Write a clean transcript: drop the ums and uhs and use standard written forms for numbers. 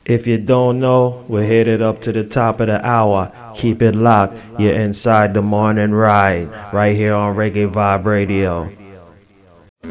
If you don't know, we're headed up to the top of the hour. Keep it locked. You're inside the morning ride, right here on Reggae Vibe Radio.